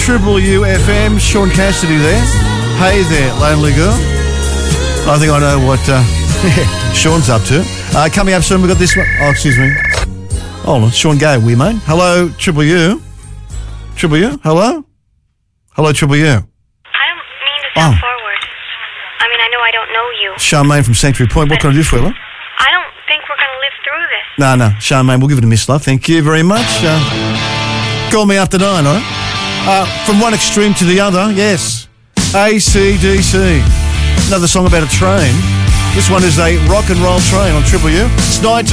Triple U FM. Sean Cassidy there. Hey there, lonely girl. I think I know what Sean's up to. Coming up soon, we've got this one. Oh, excuse me. Hold on, Sean Gay, we mate. Hello, Triple U. Triple U, hello? Hello, Triple U. I don't mean to sound forward. I mean, I know I don't know you. Charmaine from Sanctuary Point. What can I do for you, love? I don't think we're going to live through this. No, Charmaine, we'll give it a miss, love. Thank you very much. Call me after 9, all right? From one extreme to the other, yes. AC/DC. Another song about a train. This one is a rock and roll train on Triple U. It's 19.